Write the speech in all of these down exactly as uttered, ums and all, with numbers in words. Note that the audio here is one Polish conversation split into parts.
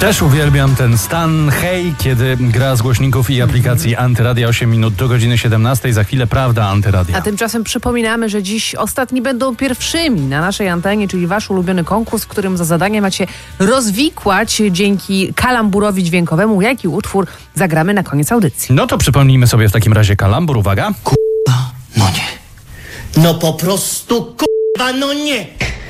Też uwielbiam ten stan hej, kiedy gra z głośników i aplikacji Antyradia. Osiem minut do godziny siedemnastej. Za chwilę prawda Antyradia. A tymczasem przypominamy, że dziś ostatni będą pierwszymi na naszej antenie, czyli wasz ulubiony konkurs, w którym za zadanie macie rozwikłać dzięki kalamburowi dźwiękowemu, jaki utwór zagramy na koniec audycji. No to przypomnijmy sobie w takim razie kalambur. Uwaga. Kurwa, no nie. No po prostu kurwa, no nie.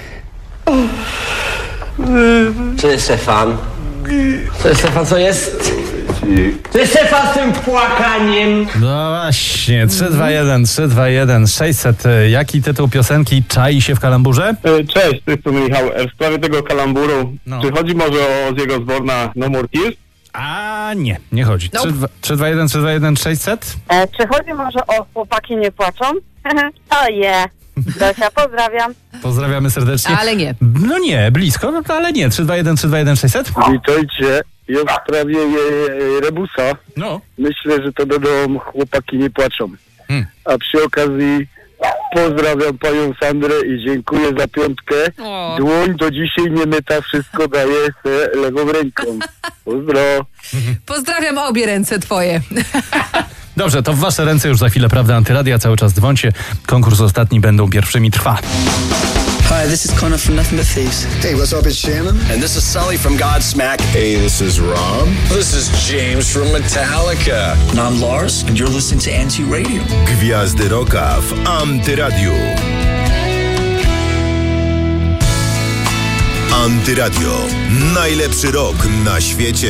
Cześć Stefan. Cześć Stefan, co jest? Cześć Stefan z tym płakaniem. No właśnie, trzy dwa jeden, trzy dwa jeden, sześćset. Jaki tytuł piosenki czai się w kalamburze? Cześć, to jest tu Michał. W sprawie tego kalamburu, No. czy chodzi może o Ozzy'ego Osbourne'a No More Tears? A nie, nie chodzi. Nope. trzy dwa jeden, trzy dwa jeden, sześćset. E, czy chodzi może o Chłopaki nie płaczą? O je. Dosia, pozdrawiam. Pozdrawiamy serdecznie. Ale nie. No nie, blisko, no, ale nie. trzy dwa jeden, trzy dwa jeden, sześćset. Witajcie. Ja w sprawie e, Rebusa. No. Myślę, że to będą Chłopaki nie płaczą. Hmm. A przy okazji pozdrawiam panią Sandrę i dziękuję za piątkę. O. Dłoń do dzisiaj nie myta, wszystko daje se lewą ręką. Pozdro. Pozdrawiam obie ręce twoje. Dobrze, to w wasze ręce już za chwilę prawda Antyradia. Cały czas dzwońcie. Konkurs ostatni będą pierwszymi trwa. Hi, this is Connor from Nothing But Thieves. Hey, what's up? It's Shannon. And this is Sully from Godsmack. Hey, this is Rob. This is James from Metallica. And I'm Lars, and you're listening to N T Radio. Gwiazdy Rocka w Antyradiu. Antyradio. Najlepszy rok na świecie.